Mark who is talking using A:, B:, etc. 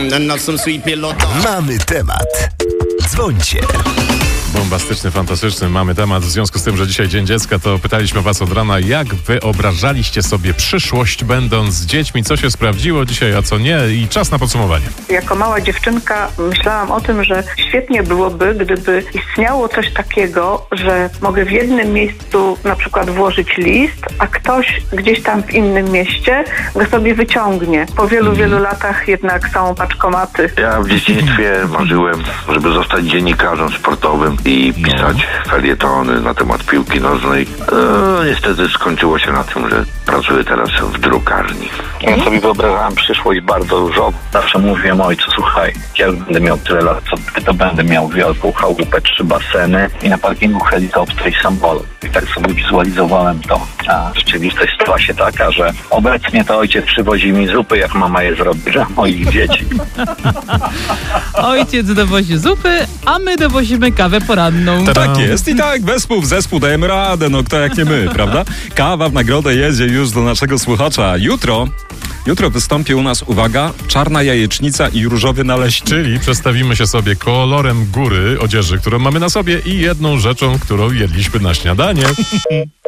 A: Mamy temat. Dzwońcie.
B: Bombastyczny, fantastyczny mamy temat. W związku z tym, że dzisiaj Dzień Dziecka, to pytaliśmy was od rana, jak wyobrażaliście sobie przyszłość, będąc z dziećmi, co się sprawdziło dzisiaj, a co nie, i czas na podsumowanie.
C: Jako mała dziewczynka myślałam o tym, że świetnie byłoby, gdyby istniało coś takiego, że mogę w jednym miejscu na przykład włożyć list, a ktoś gdzieś tam w innym mieście go sobie wyciągnie. Po wielu latach jednak są paczkomaty.
D: Ja w dzieciństwie marzyłem, żeby zostać dziennikarzem sportowym i pisać felietony na temat piłki nożnej. Niestety skończyło się na tym, że pracuję teraz w drukarni.
E: Ja sobie wyobrażałem przyszłość bardzo różową. Zawsze mówiłem ojcu, słuchaj, jak będę miał tyle lat, to będę miał wielką chałupę, 3 baseny i na parkingu helikopter i samolot. I tak sobie wizualizowałem to. A rzeczywistość stała się taka, że obecnie to ojciec przywozi mi zupy, jak mama je zrobi dla moich dzieci.
F: Ojciec dowozi zupy, a my dowozimy kawę poranną.
G: Tak jest i tak, wespół w zespół dajemy radę, no kto jak nie my, prawda? Kawa w nagrodę jedzie już do naszego słuchacza. Jutro wystąpi u nas, uwaga, czarna jajecznica i różowy naleśnik.
B: Czyli przestawimy się sobie kolorem góry odzieży, którą mamy na sobie, i jedną rzeczą, którą jedliśmy na śniadanie.